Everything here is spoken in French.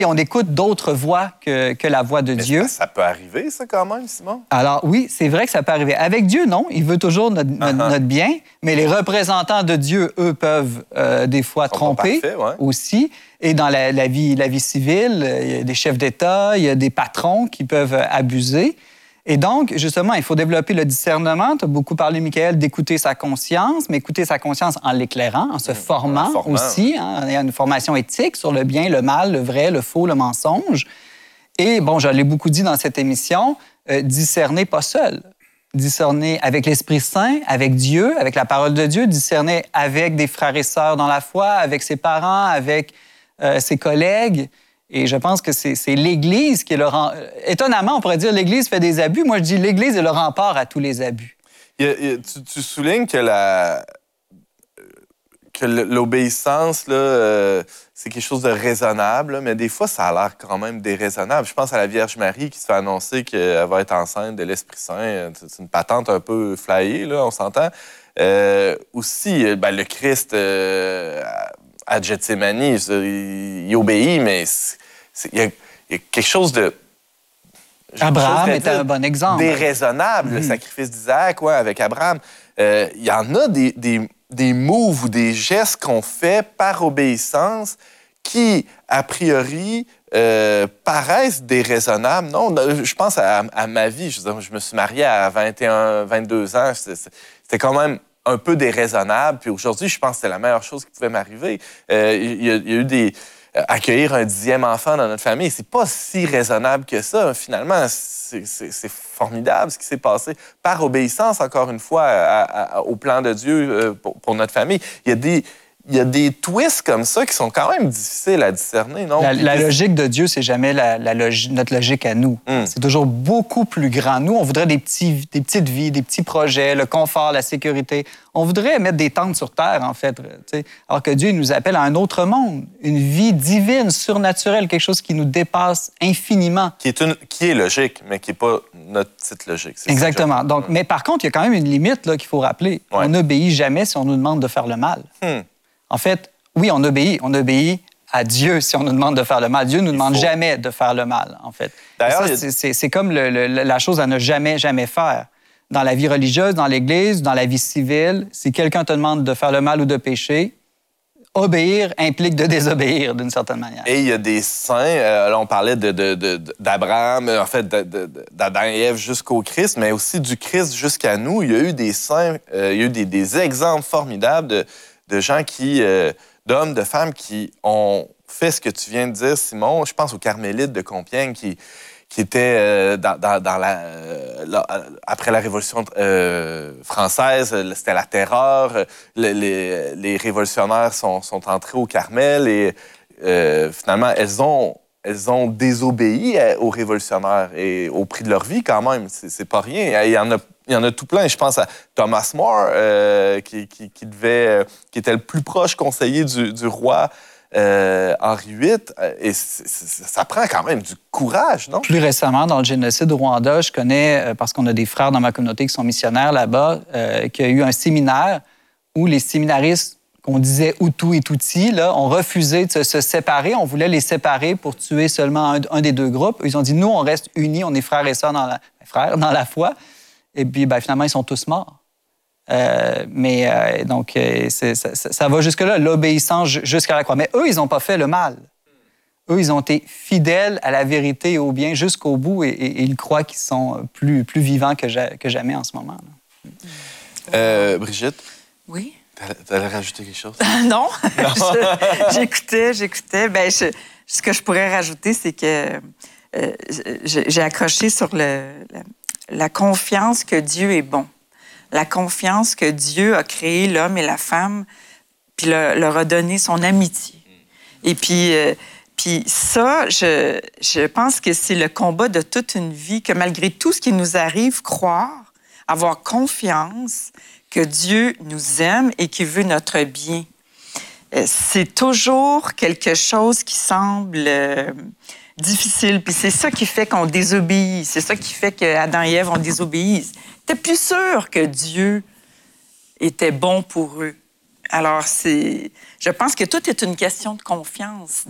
Et on écoute d'autres voix que la voix de Dieu. Ça peut arriver, ça, quand même, Simon? Alors oui, c'est vrai que ça peut arriver. Avec Dieu, non. Il veut toujours notre bien. Mais les représentants de Dieu, eux, peuvent des fois tromper aussi. Et dans la vie civile, il y a des chefs d'État, il y a des patrons qui peuvent abuser. Et donc, justement, il faut développer le discernement. Tu as beaucoup parlé, Michael, d'écouter sa conscience, mais écouter sa conscience en l'éclairant, en se formant aussi. Hein. Il y a une formation éthique sur le bien, le mal, le vrai, le faux, le mensonge. Et bon, je l'ai beaucoup dit dans cette émission, discerner pas seul. Discerner avec l'Esprit Saint, avec Dieu, avec la parole de Dieu, discerner avec des frères et sœurs dans la foi, avec ses parents, avec ses collègues. Et je pense que c'est l'Église qui est le rempart. Étonnamment, on pourrait dire l'Église fait des abus. Moi, je dis l'Église est le rempart à tous les abus. Tu soulignes que l'obéissance, c'est quelque chose de raisonnable, mais des fois, ça a l'air quand même déraisonnable. Je pense à la Vierge Marie qui se fait annoncer qu'elle va être enceinte de l'Esprit Saint. C'est une patente un peu flyée, là, on s'entend. Aussi, le Christ, à Gethsémani, il obéit, mais il y a quelque chose de... Abraham est un bon exemple. Déraisonnable, le sacrifice d'Isaac, avec Abraham. Il y en a des moves ou des gestes qu'on fait par obéissance qui, a priori, paraissent déraisonnables. Non, je pense à ma vie. Je me suis marié à 21, 22 ans. C'était quand même un peu déraisonnable. Puis aujourd'hui, je pense que c'était la meilleure chose qui pouvait m'arriver. Il y a eu accueillir un 10e enfant dans notre famille, c'est pas si raisonnable que ça. Finalement, c'est formidable ce qui s'est passé. Par obéissance, encore une fois, au plan de Dieu pour notre famille. Il y a des twists comme ça qui sont quand même difficiles à discerner, non? La logique de Dieu, c'est jamais notre logique à nous. C'est toujours beaucoup plus grand. Nous, on voudrait des petites vies, des petits projets, le confort, la sécurité. On voudrait mettre des tentes sur Terre, en fait. Alors que Dieu il nous appelle à un autre monde, une vie divine, surnaturelle, quelque chose qui nous dépasse infiniment. Qui est logique, mais qui n'est pas notre petite logique. Exactement. Donc, mais par contre, il y a quand même une limite qu'il faut rappeler. On n'obéit jamais si on nous demande de faire le mal. En fait, oui, on obéit à Dieu si on nous demande de faire le mal. Dieu ne nous demande jamais de faire le mal, en fait. D'ailleurs, c'est comme la chose à ne jamais faire. Dans la vie religieuse, dans l'Église, dans la vie civile, si quelqu'un te demande de faire le mal ou de pécher, obéir implique de désobéir d'une certaine manière. Et il y a des saints, là on parlait d'Abraham, en fait d'Adam et Ève jusqu'au Christ, mais aussi du Christ jusqu'à nous. Il y a eu des saints, il y a eu des exemples formidables de gens d'hommes, de femmes qui ont fait ce que tu viens de dire, Simon. Je pense aux Carmélites de Compiègne qui étaient après la Révolution française, c'était la terreur. Les révolutionnaires sont entrés au Carmel et finalement, elles ont désobéi aux révolutionnaires et au prix de leur vie quand même. C'est pas rien. Il y en a tout plein. Je pense à Thomas More, qui était le plus proche conseiller du roi Henri VIII. Et ça prend quand même du courage, non? Plus récemment, dans le génocide au Rwanda, je connais, parce qu'on a des frères dans ma communauté qui sont missionnaires là-bas, qu'il y a eu un séminaire où les séminaristes qu'on disait Hutu et Tutsi, là, ont refusé de se séparer. On voulait les séparer pour tuer seulement un des deux groupes. Ils ont dit, nous, on reste unis, on est frères et sœurs dans la foi. Et puis, finalement, ils sont tous morts. Donc, ça va jusque-là, l'obéissance jusqu'à la croix. Mais eux, ils n'ont pas fait le mal. Eux, ils ont été fidèles à la vérité et au bien jusqu'au bout et ils croient qu'ils sont plus vivants que jamais en ce moment. Brigitte? Oui? T'allais rajouter quelque chose? Non. J'écoutais. Ce que je pourrais rajouter, c'est que j'ai accroché sur la confiance que Dieu est bon. La confiance que Dieu a créé l'homme et la femme, puis leur a donné son amitié. Et puis ça, je pense que c'est le combat de toute une vie, que malgré tout ce qui nous arrive, croire, avoir confiance que Dieu nous aime et qu'il veut notre bien. C'est toujours quelque chose qui semble difficile. Puis c'est ça qui fait qu'on désobéit. C'est ça qui fait qu'Adam et Ève ont désobéi. T'es plus sûr que Dieu était bon pour eux. Alors, je pense que tout est une question de confiance.